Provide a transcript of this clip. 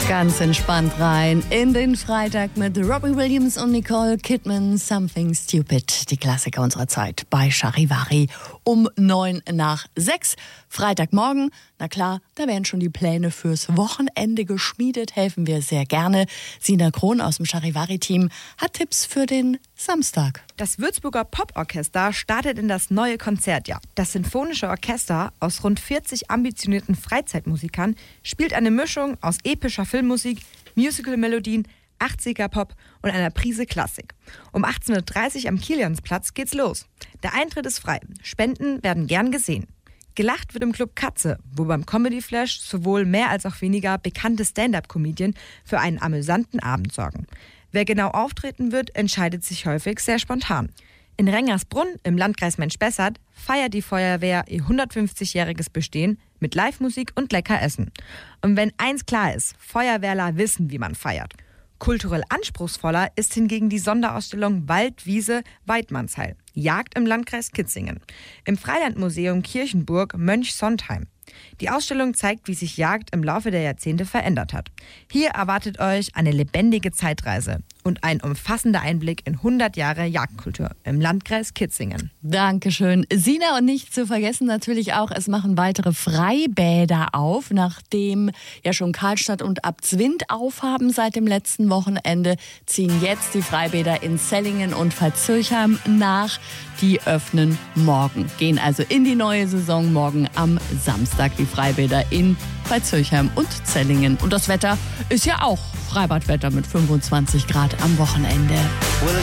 Ganz entspannt rein in den Freitag mit Robbie Williams und Nicole Kidman. Something Stupid, die Klassiker unserer Zeit bei Charivari um 5:09. Freitagmorgen, na klar, da werden schon die Pläne fürs Wochenende geschmiedet. Helfen wir sehr gerne. Sina Krohn aus dem Charivari-Team hat Tipps für den Samstag. Das Würzburger Poporchester startet in das neue Konzertjahr. Das Sinfonische Orchester aus rund 40 ambitionierten Freizeitmusikern spielt eine Mischung aus epischer Filmmusik, Musical-Melodien, 80er-Pop und einer Prise Klassik. Um 18:30 Uhr am Kiliansplatz geht's los. Der Eintritt ist frei. Spenden werden gern gesehen. Gelacht wird im Club Katze, wo beim Comedy Flash sowohl mehr als auch weniger bekannte Stand-up-Comedien für einen amüsanten Abend sorgen. Wer genau auftreten wird, entscheidet sich häufig sehr spontan. In Rengersbrunn im Landkreis Mensch-Spessart feiert die Feuerwehr ihr 150-jähriges Bestehen mit Live-Musik und lecker Essen. Und wenn eins klar ist, Feuerwehrler wissen, wie man feiert. Kulturell anspruchsvoller ist hingegen die Sonderausstellung Wald-Wiese Weidmannsheil. Jagd im Landkreis Kitzingen. Im Freilandmuseum Kirchenburg Mönchsontheim. Die Ausstellung zeigt, wie sich Jagd im Laufe der Jahrzehnte verändert hat. Hier erwartet euch eine lebendige Zeitreise und ein umfassender Einblick in 100 Jahre Jagdkultur im Landkreis Kitzingen. Dankeschön, Sina. Und nicht zu vergessen natürlich auch, es machen weitere Freibäder auf, nachdem ja schon Karlstadt und Abzwind aufhaben seit dem letzten Wochenende, ziehen jetzt die Freibäder in Zellingen und Pfalz-Zürchheim nach. Die öffnen morgen, gehen also in die neue Saison morgen am Samstag, die Freibäder in Pfalz-Zürchheim und Zellingen. Und das Wetter ist ja auch Freibadwetter mit 25 Grad am Wochenende.